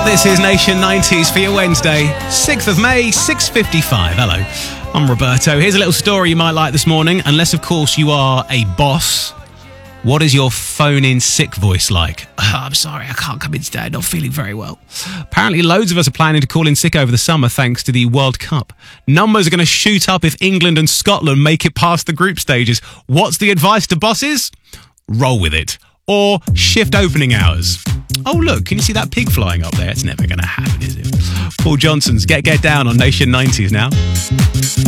This is Nation 90s for your Wednesday, 6th of May, 6:55. Hello, I'm Roberto. Here's a little story you might like this morning, unless, of course, you are a boss. What is your phone-in sick voice like? I'm sorry, I can't come in today. I'm not feeling very well. Apparently, loads of us are planning to call in sick over the summer thanks to the World Cup. Numbers are going to shoot up if England and Scotland make it past the group stages. What's the advice to bosses? Roll with it. Or shift opening hours. Oh, look, can you see that pig flying up there? It's never going to happen, is it? Paul Johnson's Get Down on Nation 90s now.